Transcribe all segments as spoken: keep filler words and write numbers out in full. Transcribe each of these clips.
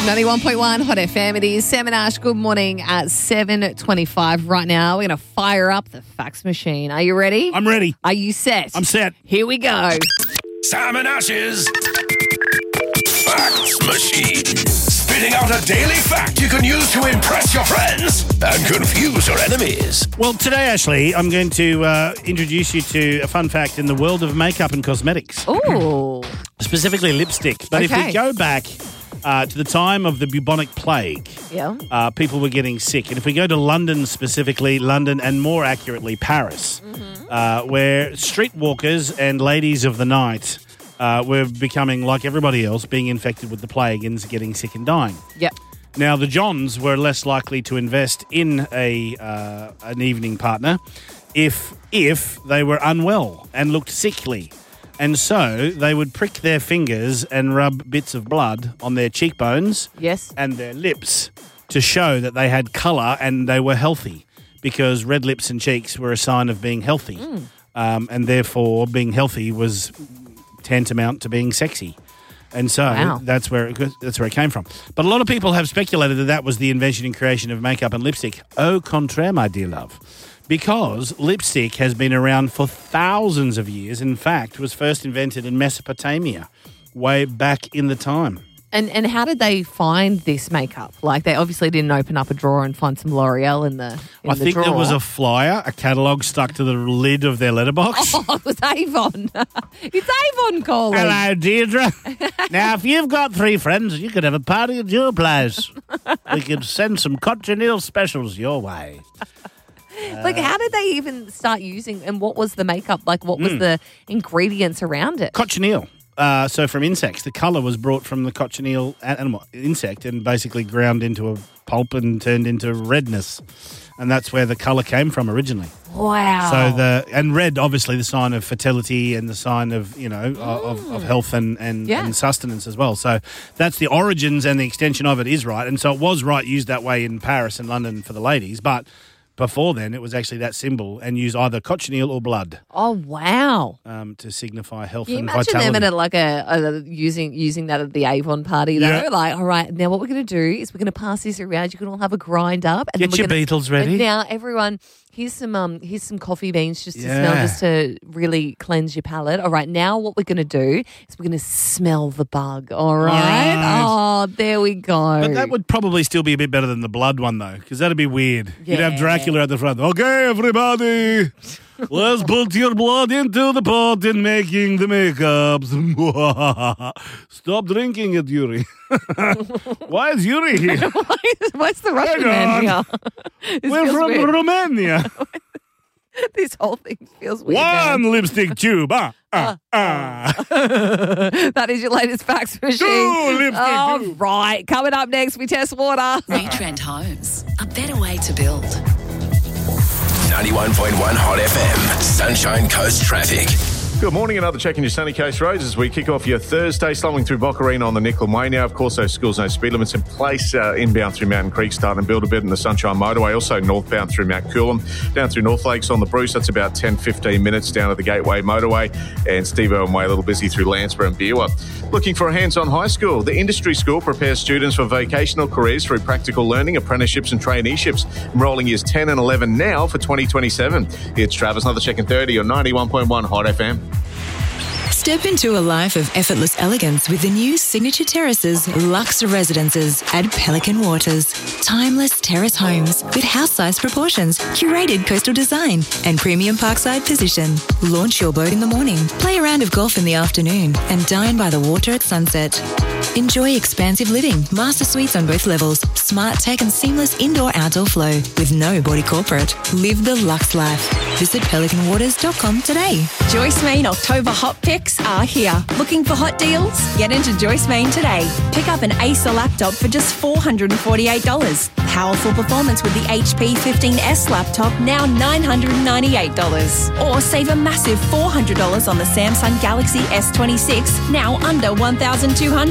ninety-one point one Hot F M. It is Sam and Ash. Good morning at seven twenty-five. Right now, we're going to fire up the fax machine. Are you ready? I'm ready. Are you set? I'm set. Here we go. Sam and Ash's Fax Machine. Spitting out a daily fact you can use to impress your friends and confuse your enemies. Well, today, Ashley, I'm going to uh, introduce you to a fun fact in the world of makeup and cosmetics. Ooh. Specifically lipstick. But if Okay. we go back uh, to the time of the bubonic plague, Yeah. uh, people were getting sick. And if we go to London specifically, London and more accurately Paris, Mm-hmm. uh, where streetwalkers and ladies of the night uh, were becoming, like everybody else, being infected with the plague and getting sick and dying. Yep. Now, the Johns were less likely to invest in a uh, an evening partner if if they were unwell and looked sickly. And so they would prick their fingers and rub bits of blood on their cheekbones Yes. and their lips to show that they had colour and they were healthy, because red lips and cheeks were a sign of being healthy. Um, and therefore, being healthy was tantamount to being sexy. And so Wow. that's where it, that's where it came from. But a lot of people have speculated that that was the invention and creation of makeup and lipstick. Au contraire, my dear love. Because lipstick has been around for thousands of years. In fact, was first invented in Mesopotamia way back in the time. And and how did they find this makeup? Like, they obviously didn't open up a drawer and find some L'Oreal in the in I the think drawer. there was a flyer, a catalogue stuck to the lid of their letterbox. Oh, it was Avon. It's Avon calling. Hello, Deirdre. Now, if you've got three friends, you could have a party at your place. We could send some cochineal specials your way. Like, how did they even start using, and what was the makeup? Like, what Hmm. was the ingredients around it? Cochineal. Uh, so from insects, the colour was brought from the cochineal animal insect and basically ground into a pulp and turned into redness. And that's where the colour came from originally. Wow. So the and red, obviously, the sign of fertility and the sign of you know of, of health and and, Yeah. and sustenance as well. So that's the origins, and the extension of it is right. And so it was right used that way in Paris and London for the ladies, but before then it was actually that symbol and used either cochineal or blood Oh, wow. um, to signify health Can you and imagine vitality. them at a, like a, a using using that at the Avon party though? Yeah. Like, all right, now what we're going to do is we're going to pass this around. You can all have a grind up. And Get then your we're gonna, Beatles ready. And now everyone, here's some um, here's some coffee beans just to Yeah. smell, just to really cleanse your palate. All right, now what we're going to do is we're going to smell the bug. All right. Right. Oh, there we go. But that would probably still be a bit better than the blood one, though, because that'd be weird. You'd have Yeah. Dracula at the front. Okay, everybody, let's put your blood into the pot and making the makeups. Stop drinking it, Yuri. Why is Yuri here? What's the Russian Hang man on. here? This We're feels from weird. Romania. This whole thing feels weird. now. One lipstick tube. Ah, ah, ah. That is your latest fax machine. Two lipstick All tubes. right. Coming up next, we test water. Retrend Homes, a better way to build. ninety-one point one Hot F M. Sunshine Coast Traffic. Good morning. Another check in your sunny coast roads as we kick off your Thursday, slowing through Boccarina on the Nickel Way now. Of course, those schools, no speed limits in place. Uh, inbound through Mountain Creek, starting to build a bit in the Sunshine Motorway. Also northbound through Mount Coolum, down through North Lakes on the Bruce. That's about ten, fifteen minutes down to the Gateway Motorway. And Steve Owen Way, a little busy through Landsborough and Beerwah. Looking for a hands-on high school? The Industry School prepares students for vocational careers through practical learning, apprenticeships and traineeships. Enrolling years ten and eleven now for twenty twenty-seven. It's Travis, another check in thirty on ninety-one point one Hot F M. Step into a life of effortless elegance with the new Signature Terraces Luxe Residences at Pelican Waters. Timeless terrace homes with house-sized proportions, curated coastal design, and premium parkside position. Launch your boat in the morning, play a round of golf in the afternoon, and dine by the water at sunset. Enjoy expansive living, master suites on both levels, smart tech and seamless indoor-outdoor flow with no body corporate. Live the luxe life. Visit pelican waters dot com today. Joyce Main October Hot Picks are here. Looking for hot deals? Get into Joyce Main today. Pick up an Acer laptop for just four hundred forty-eight dollars. Powerful performance with the H P fifteen S laptop, now nine hundred ninety-eight dollars. Or save a massive four hundred dollars on the Samsung Galaxy S twenty-six, now under one thousand two hundred dollars.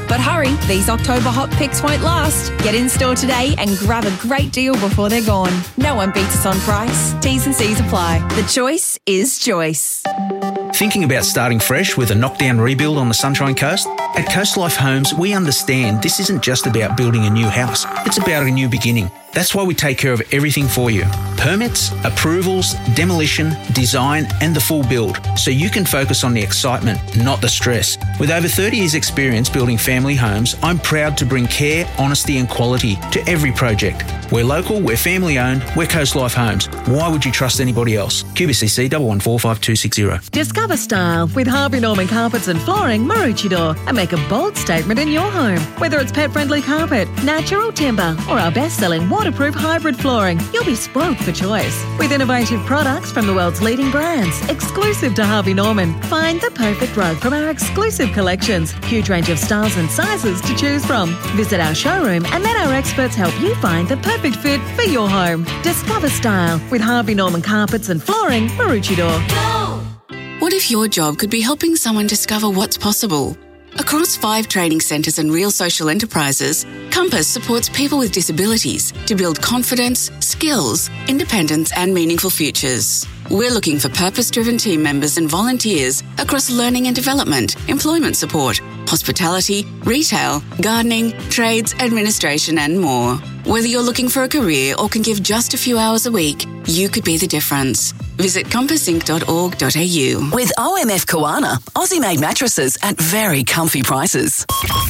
But hurry, these October hot picks won't last. Get in store today and grab a great deal before they're gone. No one beats us on price. T's and C's apply. The choice is Joyce. Thinking about starting fresh with a knockdown rebuild on the Sunshine Coast? At Coast Life Homes, we understand this isn't just about building a new house. It's about a new beginning. That's why we take care of everything for you. Permits, approvals, demolition, design and the full build. So you can focus on the excitement, not the stress. With over thirty years experience building family homes, I'm proud to bring care, honesty and quality to every project. We're local, we're family owned, we're Coast Life Homes. Why would you trust anybody else? Q B C C one one four five two six zero. Discover style with Harvey Norman Carpets and Flooring Maroochydore and make a bold statement in your home. Whether it's pet-friendly carpet, natural timber or our best-selling waterproof hybrid flooring, you'll be spoilt for choice. With innovative products from the world's leading brands, exclusive to Harvey Norman. Find the perfect rug from our exclusive collections. Huge range of styles and sizes to choose from. Visit our showroom and let our experts help you find the perfect fit for your home. Discover style with Harvey Norman Carpets and Flooring Maroochydore. Go! What if your job could be helping someone discover what's possible? Across five training centres and real social enterprises, Compass supports people with disabilities to build confidence, skills, independence and meaningful futures. We're looking for purpose-driven team members and volunteers across learning and development, employment support, hospitality, retail, gardening, trades, administration and more. Whether you're looking for a career or can give just a few hours a week, you could be the difference. Visit compass inc dot org dot a u. With O M F Koana, Aussie-made mattresses at very comfy prices.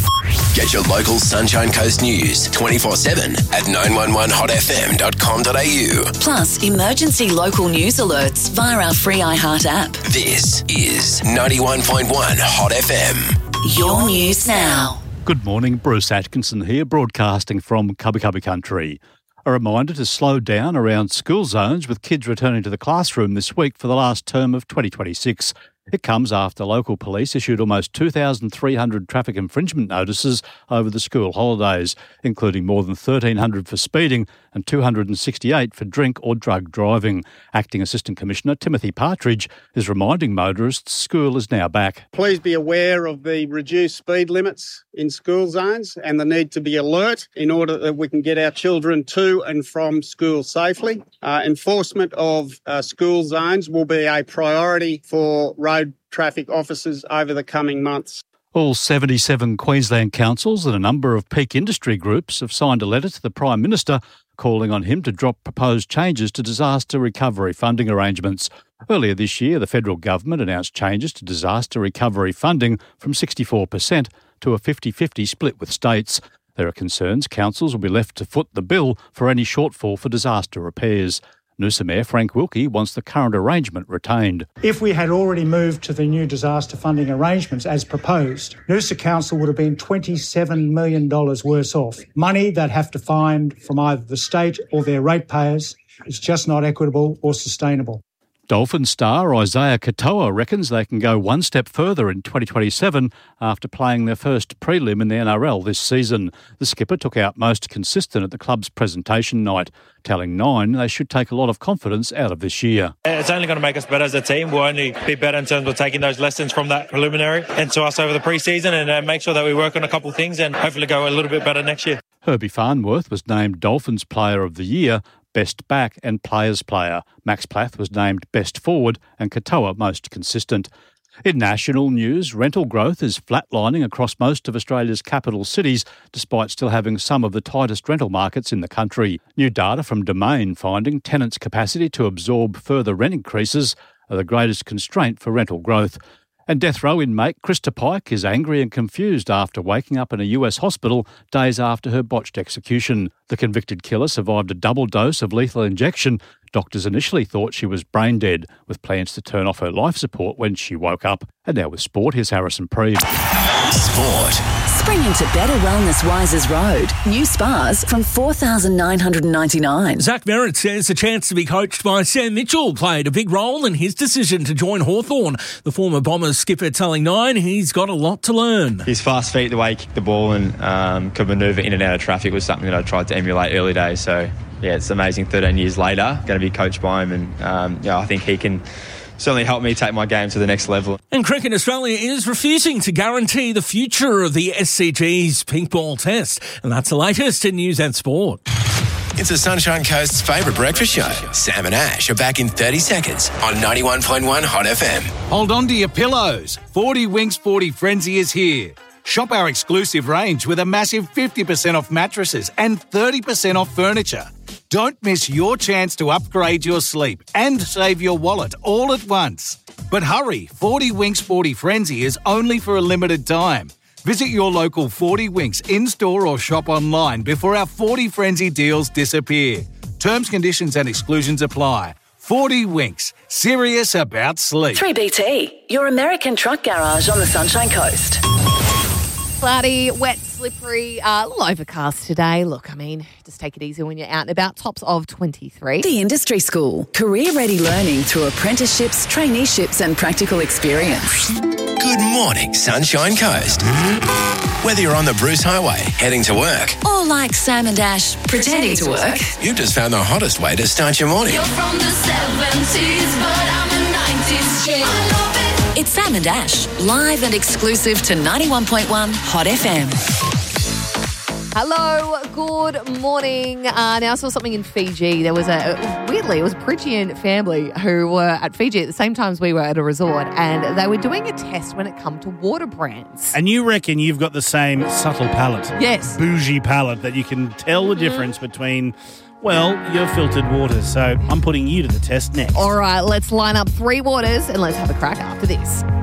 Get your local Sunshine Coast news twenty-four seven at nine one one hot f m dot com dot a u. Plus, emergency local news alerts via our free iHeart app. This is ninety-one point one Hot F M. Your news now. Good morning, Bruce Atkinson here, broadcasting from Cubby Cubby Country. A reminder to slow down around school zones with kids returning to the classroom this week for the last term of twenty twenty-six. It comes after local police issued almost two thousand three hundred traffic infringement notices over the school holidays, including more than one thousand three hundred for speeding and two hundred sixty-eight for drink or drug driving. Acting Assistant Commissioner Timothy Partridge is reminding motorists school is now back. Please be aware of the reduced speed limits in school zones and the need to be alert in order that we can get our children to and from school safely. Uh, enforcement of uh, school zones will be a priority for road traffic officers over the coming months. All seventy-seven Queensland councils and a number of peak industry groups have signed a letter to the Prime Minister calling on him to drop proposed changes to disaster recovery funding arrangements. Earlier this year, the federal government announced changes to disaster recovery funding from sixty-four percent to a fifty-fifty split with states. There are concerns councils will be left to foot the bill for any shortfall for disaster repairs. Noosa Mayor Frank Wilkie wants the current arrangement retained. If we had already moved to the new disaster funding arrangements as proposed, Noosa Council would have been twenty-seven million dollars worse off. Money they'd have to find from either the state or their ratepayers is just not equitable or sustainable. Dolphin star Isaiah Katoa reckons they can go one step further in twenty twenty-seven after playing their first prelim in the N R L this season. The skipper took out most consistent at the club's presentation night, telling Nine they should take a lot of confidence out of this year. It's only going to make us better as a team. We'll only be better in terms of taking those lessons from that preliminary into us over the pre-season and uh, make sure that we work on a couple of things and hopefully go a little bit better next year. Herbie Farnworth was named Dolphins Player of the Year, Best Back and Players Player. Max Plath was named Best Forward and Katoa Most Consistent. In national news, rental growth is flatlining across most of Australia's capital cities, despite still having some of the tightest rental markets in the country. New data from Domain finding tenants' capacity to absorb further rent increases are the greatest constraint for rental growth. And death row inmate Krista Pike is angry and confused after waking up in a U S hospital days after her botched execution. The convicted killer survived a double dose of lethal injection. Doctors initially thought she was brain dead, with plans to turn off her life support when she woke up. And now with sport, here's Harrison Preeb. Sport. Spring into better wellness Wises Road. New spas from four thousand nine hundred ninety-nine dollars. Zach Merritt says the chance to be coached by Sam Mitchell played a big role in his decision to join Hawthorn. The former Bombers skipper telling Nine he's got a lot to learn. His fast feet, the way he kicked the ball and um, could manoeuvre in and out of traffic was something that I tried to emulate early days. So, yeah, it's amazing thirteen years later, going to be coached by him. And, um, yeah, I think he can certainly helped me take my game to the next level. And Cricket Australia is refusing to guarantee the future of the S C G's pink ball test. And that's the latest in news and sport. It's the Sunshine Coast's favourite breakfast show. Sam and Ash are back in thirty seconds on ninety-one point one Hot F M. Hold on to your pillows. forty Winks forty Frenzy is here. Shop our exclusive range with a massive fifty percent off mattresses and thirty percent off furniture. Don't miss your chance to upgrade your sleep and save your wallet all at once. But hurry, forty Winks forty Frenzy is only for a limited time. Visit your local forty Winks in-store or shop online before our forty Frenzy deals disappear. Terms, conditions and exclusions apply. forty Winks, serious about sleep. three B T, your American truck garage on the Sunshine Coast. Cloudy, wet, slippery, uh, a little overcast today. Look, I mean, just take it easy when you're out and about. Tops of twenty-three. The Industry School, career-ready learning through apprenticeships, traineeships and practical experience. Good morning, Sunshine Coast. Whether you're on the Bruce Highway, heading to work, Or like Sam and Ash, pretending to work. you've just found the hottest way to start your morning. From the seventies, but I'm a nineties chick. I love it. It's Sam and Ash, live and exclusive to ninety-one point one Hot F M. Hello, good morning. Uh, now, I saw something in Fiji. There was a, weirdly, it was a Phrygian family who were at Fiji at the same time as we were at a resort, and they were doing a test when it come to water brands. And you reckon you've got the same subtle palate. Yes. Bougie palate that you can tell the difference between, well, your filtered water. So I'm putting you to the test next. All right, let's line up three waters and let's have a crack after this.